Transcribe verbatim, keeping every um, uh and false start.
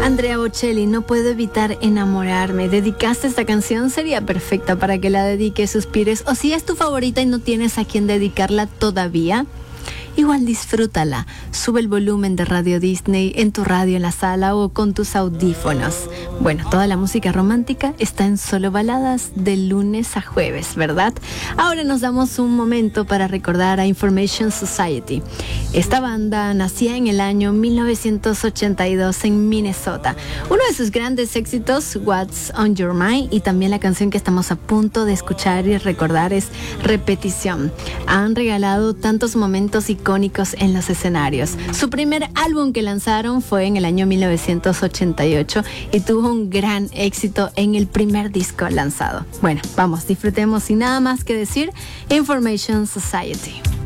Andrea Bocelli, no puedo evitar enamorarme. ¿Dedicaste esta canción? Sería perfecta para que la dediques, suspires. O si es tu favorita y no tienes a quien dedicarla todavía, igual disfrútala. Sube el volumen de Radio Disney en tu radio en la sala o con tus audífonos. Bueno, toda la música romántica está en Solo Baladas de lunes a jueves, ¿verdad? Ahora nos damos un momento para recordar a Information Society. Esta banda nacía en el año mil novecientos ochenta y dos en Minnesota. Uno de sus grandes éxitos, What's on Your Mind, y también la canción que estamos a punto de escuchar y recordar es Repetición. Han regalado tantos momentos icónicos en los escenarios. Su primer álbum que lanzaron fue en el año mil novecientos ochenta y ocho y tuvo un gran éxito en el primer disco lanzado. Bueno, vamos, disfrutemos sin nada más que decir Information Society.